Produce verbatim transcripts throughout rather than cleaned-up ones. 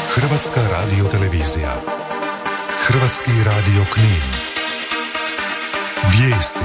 Hrvatska radiotelevizija. Hrvatski radio Knin. Vijesti.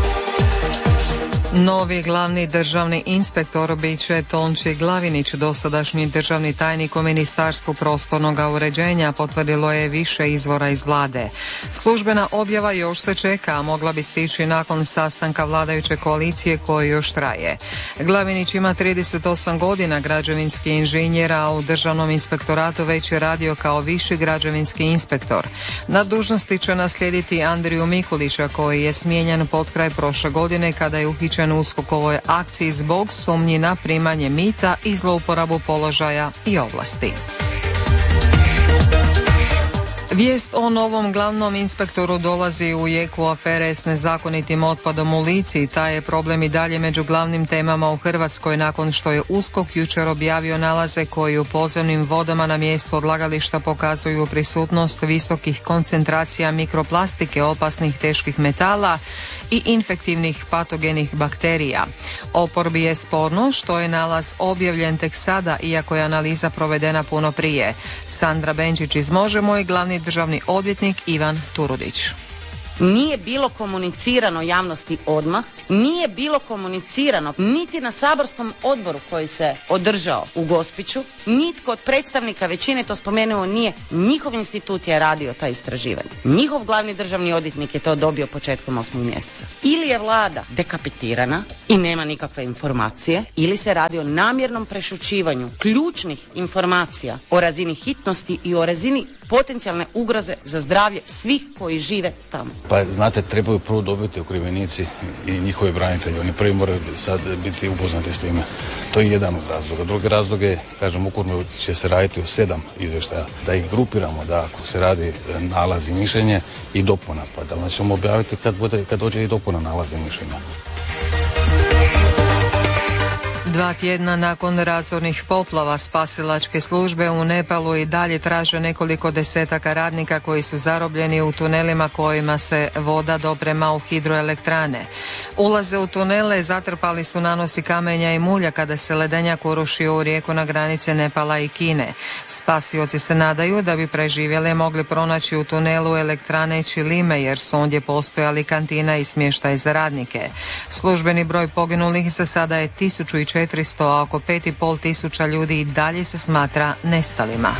Novi glavni državni inspektor bit će Tonči Glavinić, dosadašnji državni tajnik u Ministarstvu prostornog uređenja, potvrdilo je više izvora iz vlade. Službena objava još se čeka, a mogla bi stići nakon sastanka vladajuće koalicije koji još traje. Glavinić ima trideset osam godina, građevinski inženjer, a u državnom inspektoratu već je radio kao viši građevinski inspektor. Na dužnosti će naslijediti Andriju Mikulića, koji je smijenjen potkraj prošle godine kada je uhićen u uskokovoj akciji zbog sumnji na primanje mita i zlouporabu položaja i ovlasti. Vijest o novom glavnom inspektoru dolazi u jeku afere s nezakonitim otpadom u Lici. Taj je problem i dalje među glavnim temama u Hrvatskoj nakon što je USKOK jučer objavio nalaze koji u podzemnim vodama na mjestu odlagališta pokazuju prisutnost visokih koncentracija mikroplastike, opasnih teških metala i infektivnih patogenih bakterija. Oporbi je sporno što je nalaz objavljen tek sada, iako je analiza provedena puno prije. Sandra Benčić iz Možemo i glavni državni odvjetnik Ivan Turudić. Nije bilo komunicirano javnosti odmah, nije bilo komunicirano niti na saborskom odboru koji se održao u Gospiću, nitko od predstavnika većine to spomenuo nije, njihov institut je radio ta istraživanja. Njihov glavni državni odvjetnik je to dobio početkom osmog mjeseca. Ili je vlada dekapitirana i nema nikakve informacije, ili se radi o namjernom prešućivanju ključnih informacija o razini hitnosti i o razini potencijalne ugroze za zdravlje svih koji žive tamo. Pa znate, trebaju prvo dobiti okrivljenici i njihovi branitelji. Oni prvi moraju sad biti upoznati s time. To je jedan od razloga. Drugi razlog je, kažem, ukupno će se raditi u sedam izvještaja. Da ih grupiramo, da ako se radi nalaz i mišljenje i dopuna. Pa da onda ćemo objaviti kad, bude, kad dođe i dopuna nalaza i mišljenja. Dva tjedna nakon razornih poplava spasilačke službe u Nepalu i dalje traže nekoliko desetaka radnika koji su zarobljeni u tunelima kojima se voda doprema u hidroelektrane. Ulaze u tunele zatrpali su nanosi kamenja i mulja kada se ledenjak urušio u rijeku na granici Nepala i Kine. Spasioci se nadaju da bi preživjele mogli pronaći u tunelu elektrane Čilime, jer su ondje postojali kantina i smještaj za radnike. Službeni broj poginulih za sada je tisuću četiristo, a oko pet i pol tisuća ljudi i dalje se smatra nestalima.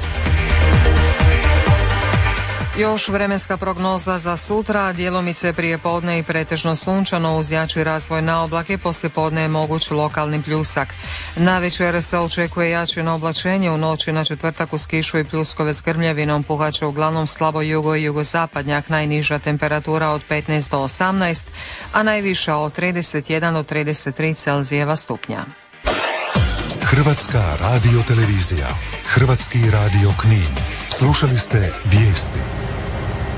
Još vremenska prognoza za sutra, djelomice prije podne i pretežno sunčano uz jači razvoj na oblake, poslije podne je moguć lokalni pljusak. Navečer se očekuje jače na oblačenje, u noći na četvrtak uz kišu i pljuskove s grmljavinom puhaće uglavnom slabo jugo i jugozapadnjak, najniža temperatura od petnaest do osamnaest, a najviša od trideset jedan do trideset tri Celzijeva stupnja. Hrvatska radiotelevizija. Hrvatski radio Knin. Slušali ste vijesti.